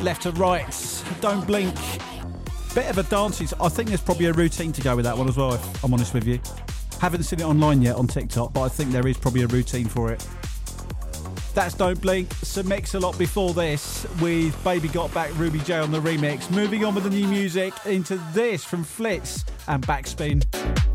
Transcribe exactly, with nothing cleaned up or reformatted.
left to right. Don't blink. Bit of a dance. I think there's probably a routine to go with that one as well, if I'm honest with you. Haven't seen it online yet on TikTok, but I think there is probably a routine for it. That's Don't Blink. Some Mix-a-Lot before this with Baby Got Back, Ruby J on the remix. Moving on with the new music into this from Flitz and Backspin.